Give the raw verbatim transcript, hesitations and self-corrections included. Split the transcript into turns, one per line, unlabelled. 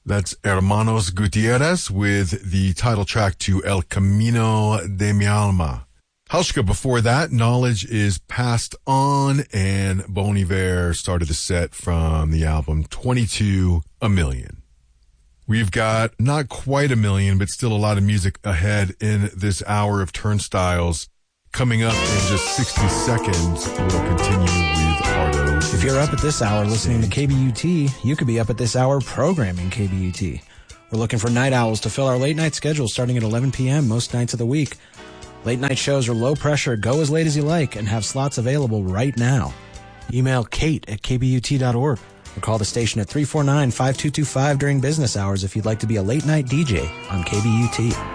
That's Hermanos Gutierrez with the title track to El Camino de mi Alma. Hauschka before that, Knowledge is Passed On, and Bon Iver started the set from the album twenty-two A Million. We've got not quite a million, but still a lot of music ahead in this hour of Turnstiles. Coming up in just sixty seconds, we'll continue with Ardo.
If you're up at this hour listening to K B U T, you could be up at this hour programming K B U T. We're looking for night owls to fill our late night schedule starting at eleven p.m. most nights of the week. Late night shows are low pressure, go as late as you like, and have slots available right now. Email Kate at k b u t dot org or call the station at three four nine, five two two five during business hours if you'd like to be a late night D J on K B U T.